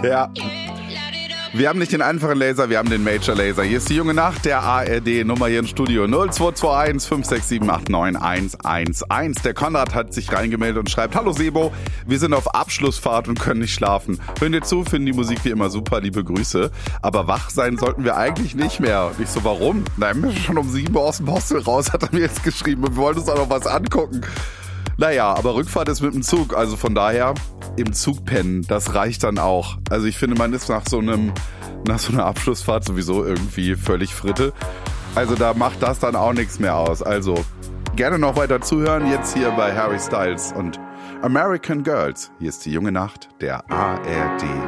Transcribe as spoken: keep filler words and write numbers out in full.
Ja. Wir haben nicht den einfachen Laser, wir haben den Major Laser. Hier ist die junge Nacht, der A R D-Nummer hier im Studio null zwei zwei eins fünf sechs sieben acht neun eins eins eins. Der Konrad hat sich reingemeldet und schreibt: Hallo Sebo, wir sind auf Abschlussfahrt und können nicht schlafen. Hören dir zu, finden die Musik wie immer super, liebe Grüße. Aber wach sein sollten wir eigentlich nicht mehr. Und ich so, warum? Nein, wir sind schon um sieben Uhr aus dem Hostel raus, hat er mir jetzt geschrieben. Und wir wollten uns auch noch was angucken. Naja, aber Rückfahrt ist mit dem Zug, also von daher im Zug pennen, das reicht dann auch. Also ich finde, man ist nach so einem, nach so einer Abschlussfahrt sowieso irgendwie völlig Fritte. Also da macht das dann auch nichts mehr aus. Also gerne noch weiter zuhören, jetzt hier bei Harry Styles und American Girls. Hier ist die junge Nacht, der A R D.